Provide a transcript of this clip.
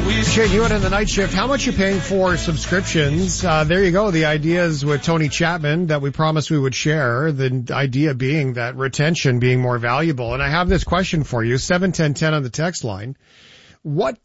Shane Hewitt in the night shift. How much you paying for subscriptions? There you go. The ideas with Tony Chapman that we promised we would share. The idea being that retention being more valuable. And I have this question for you. 71010 on the text line. What